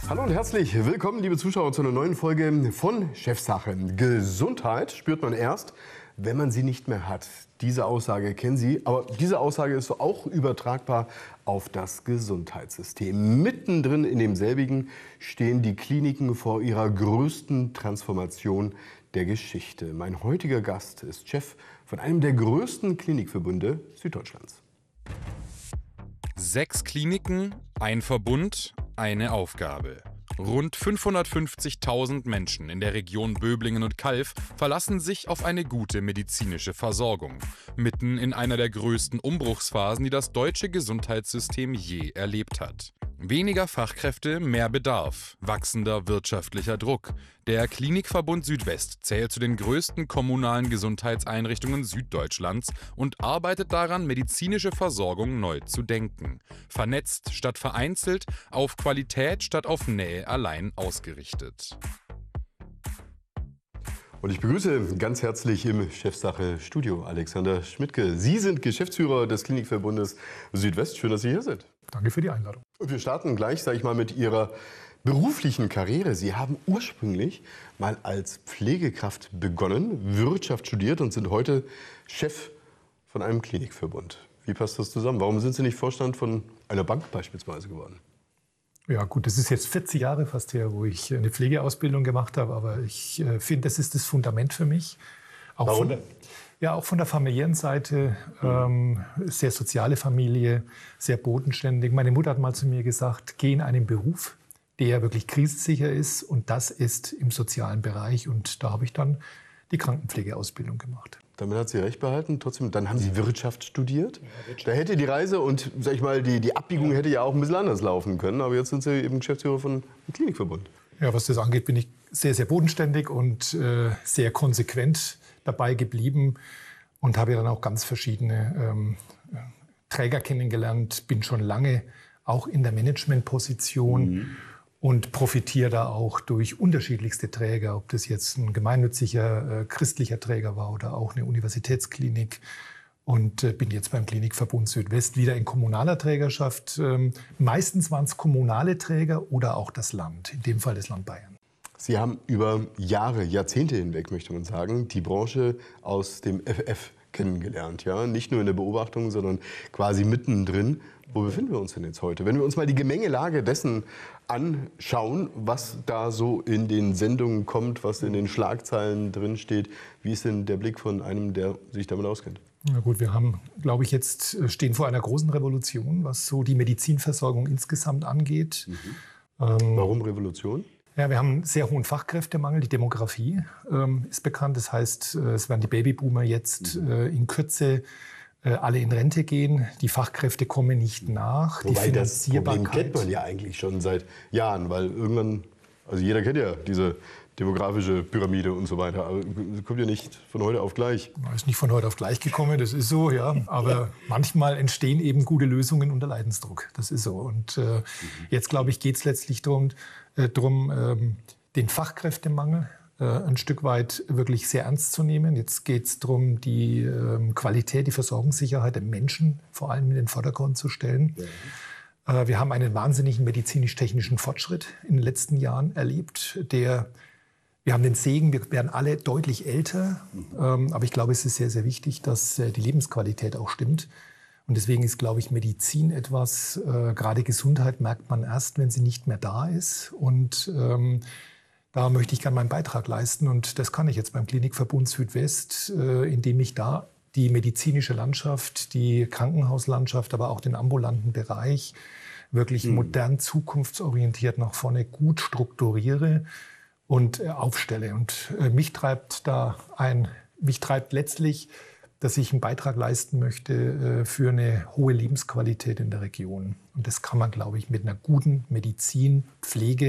Hallo und herzlich willkommen, liebe Zuschauer, zu einer neuen Folge von Chefsache. Gesundheit spürt man erst, wenn man sie nicht mehr hat. Diese Aussage kennen Sie, aber diese Aussage ist auch übertragbar auf das Gesundheitssystem. Mittendrin in demselbigen stehen die Kliniken vor ihrer größten Transformation der Geschichte. Mein heutiger Gast ist Chef von einem der größten Klinikverbünde Süddeutschlands. 6 Kliniken, ein Verbund, eine Aufgabe. Rund 550.000 Menschen in der Region Böblingen und Calw verlassen sich auf eine gute medizinische Versorgung. Mitten in einer der größten Umbruchsphasen, die das deutsche Gesundheitssystem je erlebt hat. Weniger Fachkräfte, mehr Bedarf, wachsender wirtschaftlicher Druck. Der Klinikverbund Südwest zählt zu den größten kommunalen Gesundheitseinrichtungen Süddeutschlands und arbeitet daran, medizinische Versorgung neu zu denken. Vernetzt statt vereinzelt, auf Qualität statt auf Nähe allein ausgerichtet. Und ich begrüße ganz herzlich im Chefsache-Studio Alexander Schmidtke. Sie sind Geschäftsführer des Klinikverbundes Südwest. Schön, dass Sie hier sind. Danke für die Einladung. Und wir starten gleich, sage ich mal, mit Ihrer beruflichen Karriere. Sie haben ursprünglich mal als Pflegekraft begonnen, Wirtschaft studiert und sind heute Chef von einem Klinikverbund. Wie passt das zusammen? Warum sind Sie nicht Vorstand von einer Bank beispielsweise geworden? Ja gut, das ist jetzt 40 Jahre fast her, wo ich eine Pflegeausbildung gemacht habe. Aber ich finde, das ist das Fundament für mich. Auch Warum? Auch von der familiären Seite. Sehr soziale Familie, sehr bodenständig. Meine Mutter hat mal zu mir gesagt, geh in einen Beruf, der wirklich krisensicher ist. Und das ist im sozialen Bereich. Und da habe ich dann die Krankenpflegeausbildung gemacht. Damit hat sie recht behalten. Trotzdem, dann haben Sie Wirtschaft studiert. Da hätte die Reise und, sag ich mal, die Abbiegung hätte ja auch ein bisschen anders laufen können. Aber jetzt sind Sie eben Geschäftsführer von einem Klinikverbund. Ja, was das angeht, bin ich sehr, sehr bodenständig und sehr konsequent dabei geblieben und habe ja dann auch ganz verschiedene Träger kennengelernt. Bin schon lange auch in der Managementposition. Und profitiere da auch durch unterschiedlichste Träger, ob das jetzt ein gemeinnütziger, christlicher Träger war oder auch eine Universitätsklinik. Und bin jetzt beim Klinikverbund Südwest wieder in kommunaler Trägerschaft. Meistens waren es kommunale Träger oder auch das Land, in dem Fall das Land Bayern. Sie haben über Jahre, Jahrzehnte hinweg, möchte man sagen, die Branche aus dem FF kennengelernt. Ja? Nicht nur in der Beobachtung, sondern quasi mittendrin. Wo befinden wir uns denn jetzt heute? Wenn wir uns mal die Gemengelage dessen anschauen, was da so in den Sendungen kommt, was in den Schlagzeilen drin steht, wie ist denn der Blick von einem, der sich damit auskennt? Na gut, wir haben, glaube ich, stehen vor einer großen Revolution, was so die Medizinversorgung insgesamt angeht. Warum Revolution? Ja, wir haben einen sehr hohen Fachkräftemangel. Die Demografie ist bekannt. Das heißt, es werden die Babyboomer jetzt in Kürze alle in Rente gehen. Die Fachkräfte kommen nicht nach. Wobei die das Problem kennt man ja eigentlich schon seit Jahren, weil irgendwann, also jeder kennt ja diese demografische Pyramide und so weiter. Aber das kommt ja nicht von heute auf gleich. Ist nicht von heute auf gleich gekommen, das ist so, ja. Aber manchmal entstehen eben gute Lösungen unter Leidensdruck. Das ist so. Und jetzt, glaube ich, geht es letztlich darum, den Fachkräftemangel ein Stück weit wirklich sehr ernst zu nehmen. Jetzt geht es darum, die Qualität, die Versorgungssicherheit der Menschen vor allem in den Vordergrund zu stellen. Ja. Wir haben einen wahnsinnigen medizinisch-technischen Fortschritt in den letzten Jahren erlebt. Wir haben den Segen, wir werden alle deutlich älter. Aber ich glaube, es ist sehr, sehr wichtig, dass die Lebensqualität auch stimmt. Und deswegen ist, glaube ich, Medizin etwas, gerade Gesundheit merkt man erst, wenn sie nicht mehr da ist. Und da möchte ich gerne meinen Beitrag leisten. Und das kann ich jetzt beim Klinikverbund Südwest, indem ich da die medizinische Landschaft, die Krankenhauslandschaft, aber auch den ambulanten Bereich wirklich modern, zukunftsorientiert nach vorne gut strukturiere und aufstelle. Und mich treibt letztlich, dass ich einen Beitrag leisten möchte für eine hohe Lebensqualität in der Region. Und das kann man, glaube ich, mit einer guten Medizin, Pflege